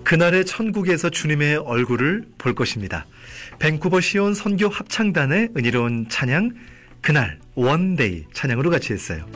그날의 천국에서 주님의 얼굴을 볼 것입니다. 밴쿠버 시온 선교 합창단의 은혜로운 찬양 그날 원데이 찬양으로 같이 했어요.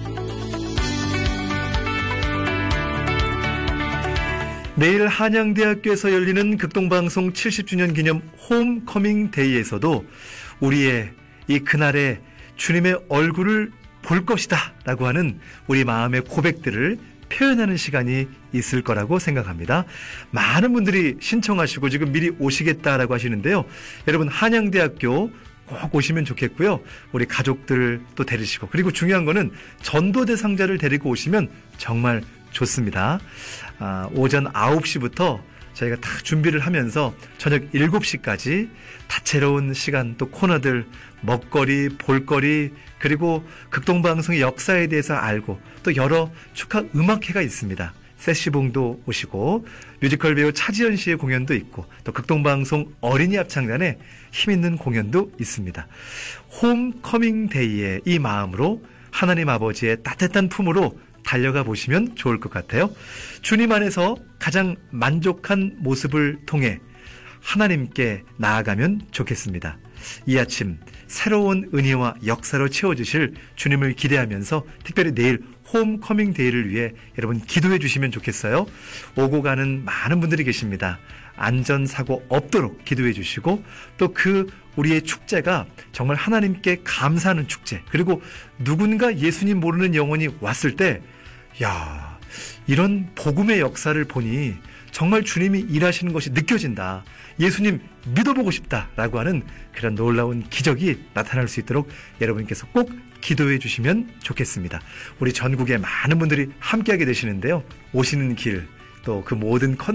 내일 한양대학교에서 열리는 극동방송 70주년 기념 홈커밍 데이에서도 우리의 이 그날의 주님의 얼굴을 볼 것이다 라고 하는 우리 마음의 고백들을 표현하는 시간이 있을 거라고 생각합니다. 많은 분들이 신청하시고 지금 미리 오시겠다라고 하시는데요. 여러분 한양대학교 꼭 오시면 좋겠고요. 우리 가족들 또 데리시고, 그리고 중요한 거는 전도 대상자를 데리고 오시면 정말 좋습니다. 오전 9시부터 저희가 다 준비를 하면서 저녁 7시까지 다채로운 시간, 또 코너들, 먹거리, 볼거리, 그리고 극동방송의 역사에 대해서 알고 또 여러 축하 음악회가 있습니다. 세시봉도 오시고 뮤지컬 배우 차지연 씨의 공연도 있고 또 극동방송 어린이 합창단의 힘있는 공연도 있습니다. 홈커밍 데이의 이 마음으로 하나님 아버지의 따뜻한 품으로 달려가 보시면 좋을 것 같아요. 주님 안에서 가장 만족한 모습을 통해 하나님께 나아가면 좋겠습니다. 이 아침 새로운 은혜와 역사로 채워주실 주님을 기대하면서 특별히 내일 홈커밍 데이를 위해 여러분 기도해 주시면 좋겠어요. 오고 가는 많은 분들이 계십니다. 안전사고 없도록 기도해 주시고 또 우리의 축제가 정말 하나님께 감사하는 축제, 그리고 누군가 예수님 모르는 영혼이 왔을 때 야, 이런 복음의 역사를 보니 정말 주님이 일하시는 것이 느껴진다. 예수님 믿어보고 싶다라고 하는 그런 놀라운 기적이 나타날 수 있도록 여러분께서 꼭 기도해 주시면 좋겠습니다. 우리 전국의 많은 분들이 함께하게 되시는데요. 오시는 길, 또 그 모든